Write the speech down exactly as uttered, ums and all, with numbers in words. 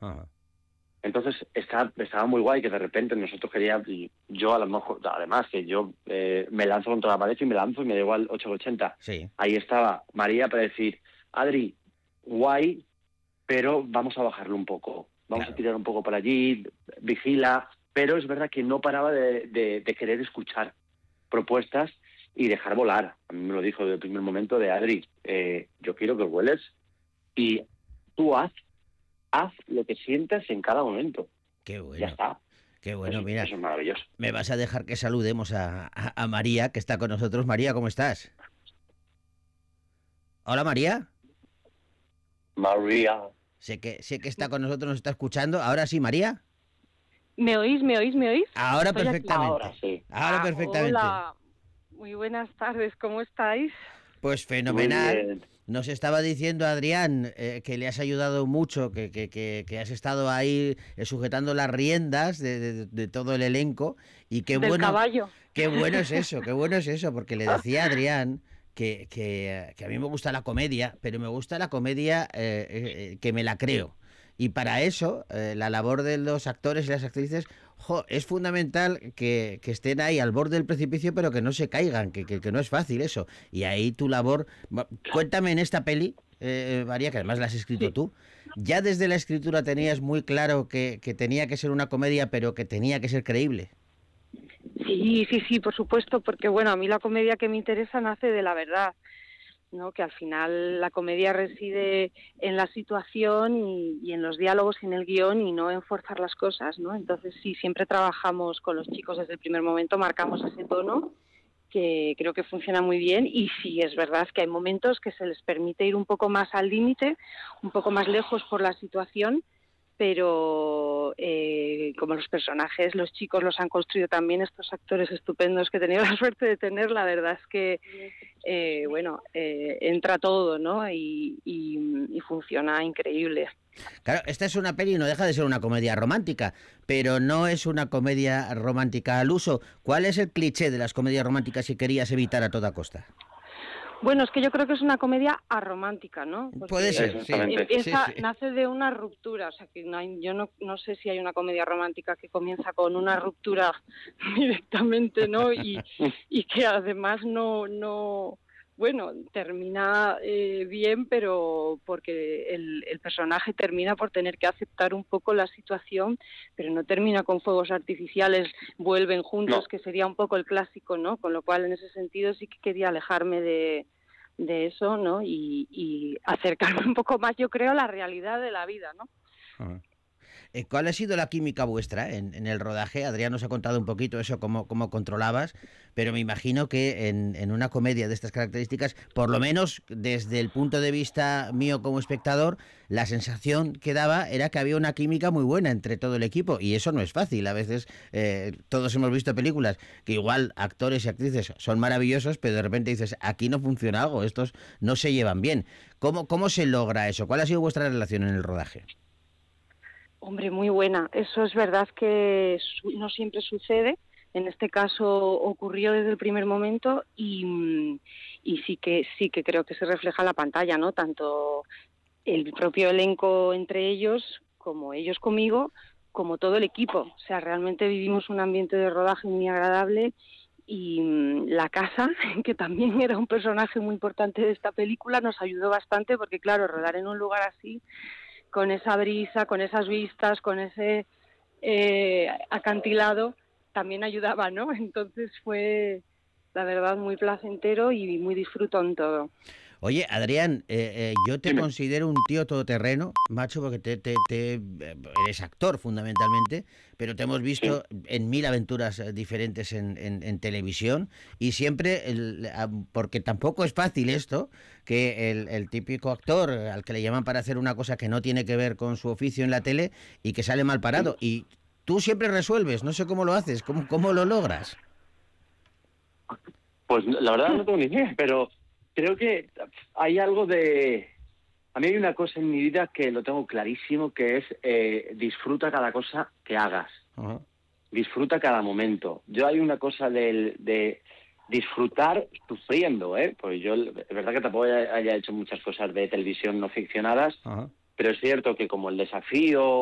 Ajá. Entonces estaba, estaba muy guay que de repente nosotros queríamos, y yo a lo mejor, además que yo eh, me lanzo contra la pared y me lanzo y me da igual ocho ochenta. Sí. Ahí estaba María para decir, Adri, guay, pero vamos a bajarlo un poco, vamos Claro. a tirar un poco para allí, vigila, pero es verdad que no paraba de, de, de querer escuchar propuestas y dejar volar. A mí me lo dijo desde el primer momento de Adri, eh, yo quiero que hueles y tú haz, haz lo que sientas en cada momento. Qué Ya bueno. está. Qué bueno, Eso, mira. eso es maravilloso. Me vas a dejar que saludemos a, a, a María, que está con nosotros. María, ¿cómo estás? Hola, María. María. Sé que, sé que está con nosotros, nos está escuchando. Ahora sí, María. ¿Me oís? ¿Me oís? ¿Me oís? Ahora Estoy aquí. Ahora perfectamente. sí. Ahora Ah, perfectamente. hola. Muy buenas tardes, ¿cómo estáis? Pues Muy fenomenal. bien. Nos estaba diciendo Adrián eh, que le has ayudado mucho, que, que, que, que has estado ahí eh, sujetando las riendas de, de, de todo el elenco. Y qué Del bueno, caballo. qué bueno es eso, qué bueno es eso, porque le decía a Adrián que, que, que a mí me gusta la comedia, pero me gusta la comedia eh, eh, que me la creo. Y para eso, eh, la labor de los actores y las actrices, jo, es fundamental que, que estén ahí al borde del precipicio, pero que no se caigan, que, que, que no es fácil eso. Y ahí tu labor... va- Cuéntame en esta peli, eh, María, que además la has escrito Sí. tú, ¿ya desde la escritura tenías muy claro que, que tenía que ser una comedia, pero que tenía que ser creíble? Sí, sí, sí, por supuesto, porque bueno, a mí la comedia que me interesa nace de la verdad, ¿no? Que al final la comedia reside en la situación y, y en los diálogos y en el guión y no en forzar las cosas, ¿no? Entonces sí, siempre trabajamos con los chicos desde el primer momento, marcamos ese tono que creo que funciona muy bien y sí, es verdad que hay momentos que se les permite ir un poco más al límite, un poco más lejos por la situación, pero eh, como los personajes, los chicos los han construido también estos actores estupendos que he tenido la suerte de tener, la verdad es que, eh, bueno, eh, entra todo, ¿no? Y, y, y funciona increíble. Claro, esta es una peli, no deja de ser una comedia romántica, pero no es una comedia romántica al uso. ¿Cuál es el cliché de las comedias románticas que querías evitar a toda costa? Bueno, es que yo creo que es una comedia aromántica, ¿no? Puede Porque ser, sí. Exactamente. Sí, empieza, sí. nace de una ruptura, o sea, que no hay, yo no, no sé si hay una comedia romántica que comienza con una ruptura directamente, ¿no? Y, y que además no, no, bueno, termina eh, bien, pero porque el, el personaje termina por tener que aceptar un poco la situación, pero no termina con fuegos artificiales, vuelven juntos, No. que sería un poco el clásico, ¿no? Con lo cual, en ese sentido, sí que quería alejarme de de eso, ¿no? Y, y acercarme un poco más, yo creo, a la realidad de la vida, ¿no? Ajá. Eh, ¿Cuál ha sido la química vuestra en, en el rodaje? Adrián nos ha contado un poquito eso, cómo, cómo controlabas, pero me imagino que en, en una comedia de estas características, por lo menos desde el punto de vista mío como espectador, la sensación que daba era que había una química muy buena entre todo el equipo, y eso no es fácil. A veces eh, todos hemos visto películas que igual actores y actrices son maravillosos, pero de repente dices, aquí no funciona algo, estos no se llevan bien. ¿Cómo, cómo se logra eso? ¿Cuál ha sido vuestra relación en el rodaje? Hombre, muy buena. Eso es verdad que su- no siempre sucede. En este caso ocurrió desde el primer momento y, mm, y sí que sí que creo que se refleja en la pantalla, ¿no? Tanto el propio elenco entre ellos, como ellos conmigo, como todo el equipo. O sea, realmente vivimos un ambiente de rodaje muy agradable y mm, la casa, que también era un personaje muy importante de esta película, nos ayudó bastante porque, claro, rodar en un lugar así, con esa brisa, con esas vistas, con ese eh, acantilado, también ayudaba, ¿no? Entonces fue, la verdad, muy placentero y muy disfrutón todo. Oye, Adrián, eh, eh, yo te Dime. considero un tío todoterreno, macho, porque te, te- te- eh, eres actor fundamentalmente, pero te hemos Sí. visto en mil aventuras eh, diferentes en, en- en televisión y siempre, el- ah, porque tampoco es fácil esto, que el, el típico actor eh, al que le llaman para hacer una cosa que no tiene que ver con su oficio en la tele y que sale mal parado. Y tú siempre resuelves, no sé cómo lo haces, cómo, cómo lo logras. Pues la verdad no tengo ni idea, pero creo que hay algo de... A mí hay una cosa en mi vida que lo tengo clarísimo, que es eh, disfruta cada cosa que hagas. Ajá. Disfruta cada momento. Yo hay una cosa del, de disfrutar sufriendo, ¿eh? Pues yo, es verdad que tampoco haya haya hecho muchas cosas de televisión no ficcionadas, Ajá. pero es cierto que como el desafío